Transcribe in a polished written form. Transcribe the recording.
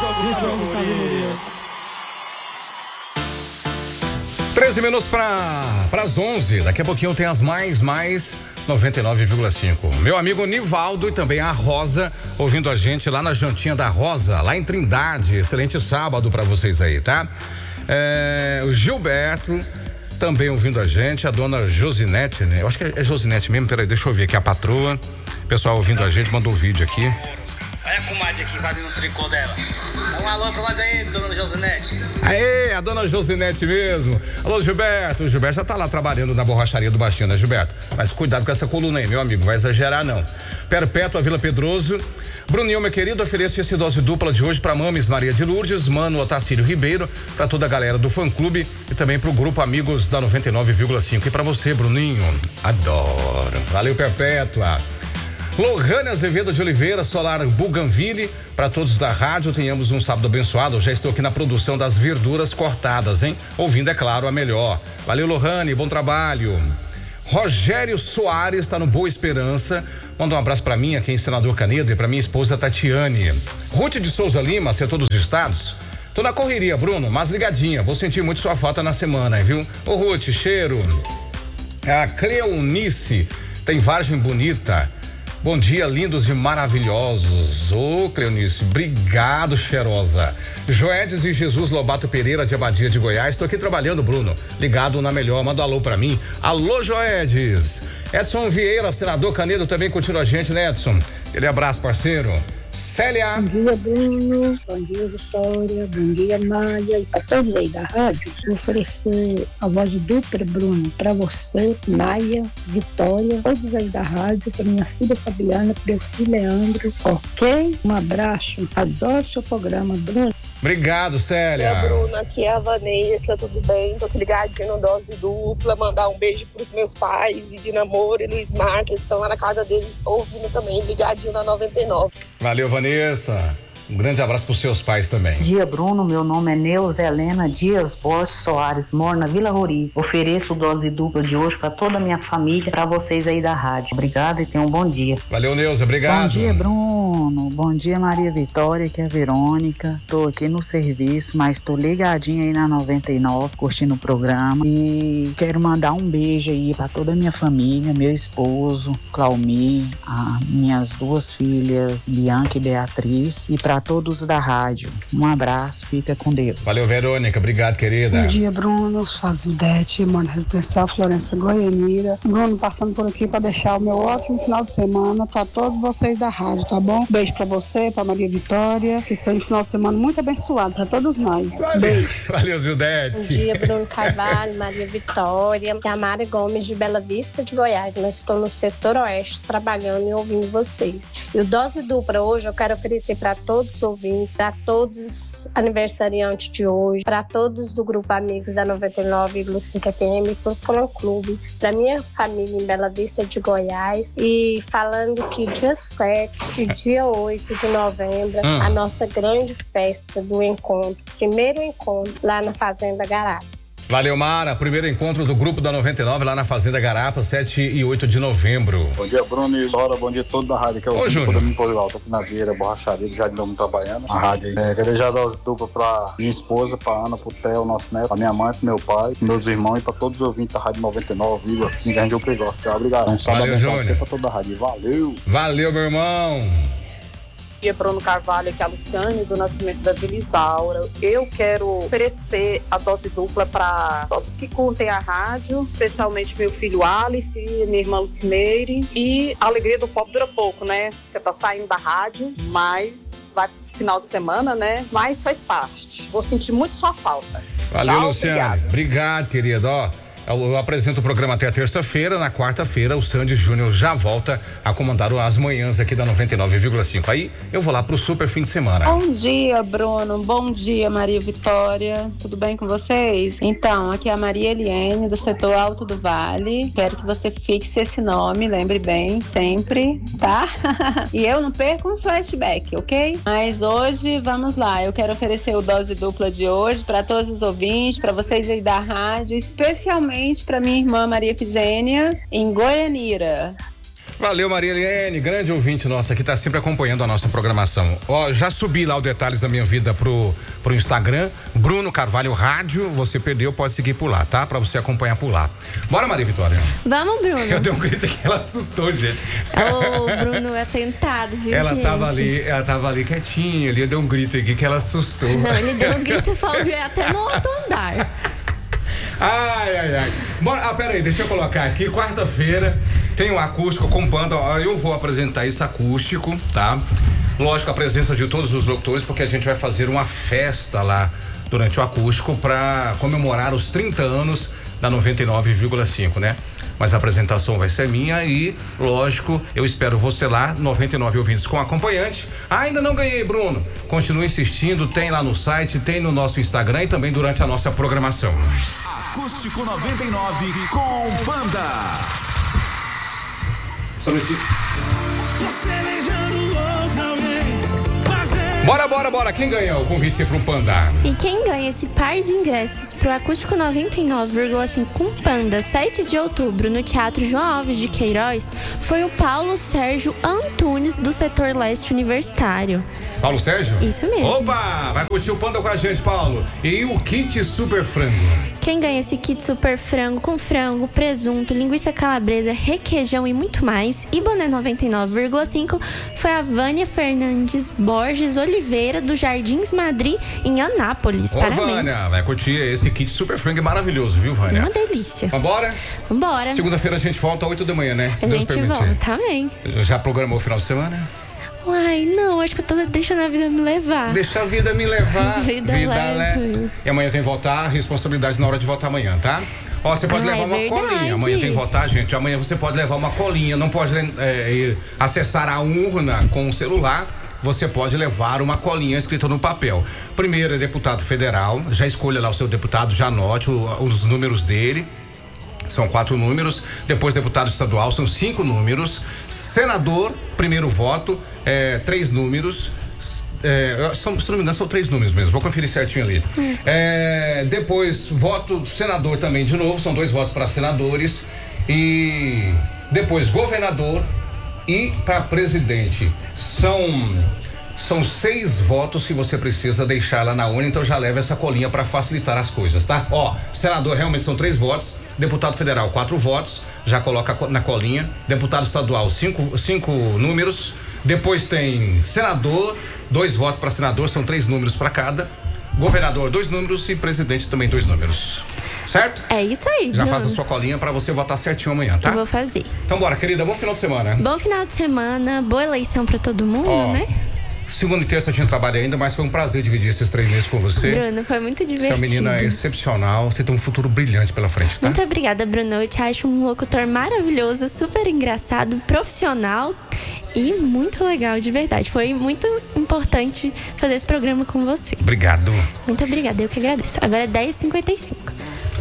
Gustavo. 13 minutos para as 11. Daqui a pouquinho tem as mais 99,5. Meu amigo Nivaldo e também a Rosa ouvindo a gente lá na Jantinha da Rosa, lá em Trindade. Excelente sábado para vocês aí, tá? O Gilberto também ouvindo a gente, a dona Josinete, né? Eu acho que é Josinete mesmo, peraí, deixa eu ver aqui a patroa. Pessoal ouvindo a gente, mandou um vídeo aqui. Olha a comadre aqui fazendo o tricô dela. Um alô pra nós aí, dona Josinete. Aê, a dona Josinete mesmo. Alô, Gilberto. O Gilberto já tá lá trabalhando na borracharia do Baixinho, né, Gilberto? Mas cuidado com essa coluna aí, meu amigo, não vai exagerar não. Perpétua, Vila Pedroso. Bruninho, meu querido, ofereço essa dose dupla de hoje pra Mames Maria de Lourdes, Mano Otacílio Ribeiro, pra toda a galera do fã-clube e também pro grupo Amigos da 99,5. E pra você, Bruninho, adoro. Valeu, Perpétua. Lohane Azevedo de Oliveira, Solar Bougainville, para todos da rádio, tenhamos um sábado abençoado. Eu já estou aqui na produção das verduras cortadas, hein? Ouvindo, é claro, a melhor. Valeu, Lohane, bom trabalho. Rogério Soares está no Boa Esperança. Manda um abraço para mim, aqui em Senador Canedo, e para minha esposa Tatiane. Ruth de Souza Lima, setor dos estados. Tô na correria, Bruno, mas ligadinha. Vou sentir muito sua falta na semana, viu? Ô, Ruth, cheiro. A Cleonice tem Vargem Bonita. Bom dia, lindos e maravilhosos. Ô, Cleonice, obrigado, cheirosa. Joedes e Jesus Lobato Pereira de Abadia de Goiás. Tô aqui trabalhando, Bruno. Ligado na melhor. Manda um alô pra mim. Alô, Joedes. Edson Vieira, senador Canedo, também continua a gente, né, Edson? Aquele abraço, parceiro. Célia. Bom dia, Bruno. Bom dia, Vitória. Bom dia, Maia. E para todos aí da rádio, vou oferecer a voz dupla, Bruno, para você, Maia, Vitória, todos aí da rádio, para minha filha Fabiana, para meu filho Leandro. Ok? Um abraço. Adoro seu programa, Bruno. Obrigado, Célia. Bruno, aqui é a Vanessa, tudo bem? Tô aqui ligadinho no Dose Dupla, mandar um beijo pros meus pais, e de namoro e Luiz Marques, estão lá na casa deles ouvindo também, ligadinho na 99. Valeu, Vanessa. Um grande abraço para os seus pais também. Bom dia, Bruno. Meu nome é Neuza Helena Dias Borges Soares, moro na Vila Roriz. Ofereço dose dupla de hoje para toda a minha família, para vocês aí da rádio. Obrigada e tenham um bom dia. Valeu, Neuza. Obrigado. Bom dia, Bruno. Bom dia, Maria Vitória, que é a Verônica. Tô aqui no serviço, mas tô ligadinha aí na 99, curtindo o programa. E quero mandar um beijo aí para toda a minha família, meu esposo, Claumir, minhas duas filhas, Bianca e Beatriz, e para todos da rádio. Um abraço, fica com Deus. Valeu, Verônica, obrigado, querida. Bom dia, Bruno, sou a Zildete, moro na Residencial Florença Goianira. Bruno, passando por aqui para deixar o meu ótimo final de semana para todos vocês da rádio, tá bom? Beijo para você, para Maria Vitória, que seja um final de semana muito abençoado para todos nós. Beijo. Valeu, Zildete. Bom dia, Bruno Carvalho, Maria Vitória, Tamara Gomes de Bela Vista de Goiás, mas estou no setor oeste trabalhando e ouvindo vocês. E o Dose Dupla hoje eu quero oferecer para todos os ouvintes, a todos os aniversariantes de hoje, para todos do grupo Amigos da 99,5 FM, para o Fã Clube, para minha família em Bela Vista de Goiás, e falando que dia 7 e dia 8 de novembro, a nossa grande festa do encontro, primeiro encontro lá na Fazenda Garapa. Valeu, Mara. Primeiro encontro do grupo da 99 lá na Fazenda Garapa, 7 e 8 de novembro. Bom dia, Bruno e Laura. Bom dia todo da rádio. Que é o Júnior. Tô aqui na Vieira, borracharia, já de novo trabalhando. A rádio aí. Quero deixar dose dupla pra minha esposa, pra Ana, pro Theo, nosso neto, pra minha mãe, pro meu pai, meus irmãos e pra todos os ouvintes da rádio 99,5 que a gente gosta. Obrigado. Um sábado Valeu, Júnior. pra toda a rádio. Valeu. Valeu, meu irmão. Bom dia, Bruno Carvalho, aqui é a Luciane do Nascimento da Vila Isaura. Eu quero oferecer a dose dupla para todos que curtem a rádio, especialmente meu filho Aleph, minha irmã Lucimeire, e a alegria do pobre dura pouco, né? Você tá saindo da rádio, mas vai pro final de semana, né? Mas faz parte. Vou sentir muito sua falta. Valeu, Tchau, Luciane. Obrigado, querido. Ó, eu apresento o programa até a terça-feira. Na quarta-feira, o Sandy Júnior já volta a comandar as manhãs aqui da 99,5. Aí eu vou lá pro super fim de semana. Bom dia, Bruno. Bom dia, Maria Vitória. Tudo bem com vocês? Então, aqui é a Maria Eliane, do setor Alto do Vale. Quero que você fixe esse nome, lembre bem, sempre, tá? E eu não perco um flashback, ok? Mas hoje, vamos lá. Eu quero oferecer o dose dupla de hoje para todos os ouvintes, para vocês aí da rádio, especialmente para minha irmã Maria Efigênia, em Goianira. Valeu, Maria Eliane, grande ouvinte nossa que tá sempre acompanhando a nossa programação. Ó, já subi lá os detalhes da minha vida pro Instagram, Bruno Carvalho Rádio, você perdeu, pode seguir por lá, tá? Pra você acompanhar por lá. Bora, Maria Vitória. Vamos, Bruno. Eu dei um grito aqui, ela assustou, gente. Ô, Bruno é tentado, viu, ela gente? Ela tava ali quietinha, ali, eu dei um grito aqui que ela assustou. Não, ele deu um grito e falou até no outro andar. Ai. Bora, pera aí, deixa eu colocar aqui, quarta-feira tem o acústico com banda, ó, eu vou apresentar isso acústico, tá? Lógico, a presença de todos os locutores, porque a gente vai fazer uma festa lá durante o acústico pra comemorar os 30 anos da 99,5, né? Mas a apresentação vai ser minha e, lógico, eu espero você lá, 99 ouvintes com acompanhante. Ainda não ganhei, Bruno. Continue insistindo, tem lá no site, tem no nosso Instagram e também durante a nossa programação. Acústico 99 com Panda. Só um minutinho. Bora. Quem ganhou o convite pro Panda? E quem ganha esse par de ingressos pro Acústico 99,5 com Panda, 7 de outubro, no Teatro João Alves de Queiroz, foi o Paulo Sérgio Antunes, do setor leste universitário. Paulo Sérgio? Isso mesmo. Opa, vai curtir o Panda com a gente, Paulo. E o kit Super Frango? Quem ganha esse kit Super Frango com frango, presunto, linguiça calabresa, requeijão e muito mais, e boné 99,5 foi a Vânia Fernandes Borges Oliveira, do Jardins Madrid, em Anápolis. Ô, parabéns. Vânia, vai curtir esse kit Super Frango, é maravilhoso, viu, Vânia? Uma delícia. Vambora? Segunda-feira a gente volta às 8 da manhã, né? Se Deus permitir. A gente volta, amém. Já programou o final de semana? Uai, não, acho que eu tô deixando a vida me levar. Deixa a vida me levar. Vida leve. E amanhã tem que votar, responsabilidade na hora de votar amanhã, tá? Ó, você pode levar uma colinha. Amanhã tem que votar, gente. Amanhã você pode levar uma colinha. Não pode acessar a urna com o celular. Você pode levar uma colinha escrita no papel. Primeiro é deputado federal. Já escolha lá o seu deputado, já anote os números dele. São 4 números. Depois deputado estadual, são 5 números. Senador, primeiro voto, 3 números. Se não me engano, são 3 números mesmo. Vou conferir certinho ali. Depois, voto senador também de novo. São 2 votos para senadores. E depois, governador e para presidente. São 6 votos que você precisa deixar lá na urna, então já leva essa colinha para facilitar as coisas, tá? Ó, senador realmente são 3 votos, deputado federal 4 votos, já coloca na colinha, deputado estadual 5 números, depois tem senador, 2 votos para senador, são 3 números para cada, governador 2 números e presidente também 2 números. Certo? É isso aí, Já Bruno. faça a sua colinha pra você votar certinho amanhã, tá? Eu vou fazer. Então bora, querida, bom final de semana. Bom final de semana, boa eleição pra todo mundo, né? Segunda e terça a gente trabalha ainda, mas foi um prazer dividir esses 3 meses com você. Bruno, foi muito divertido. Você é uma menina excepcional, você tem um futuro brilhante pela frente, tá? Muito obrigada, Bruno. Eu te acho um locutor maravilhoso, super engraçado, profissional e muito legal, de verdade. Foi muito importante fazer esse programa com você. Obrigado. Muito obrigada, eu que agradeço. Agora é 10h55.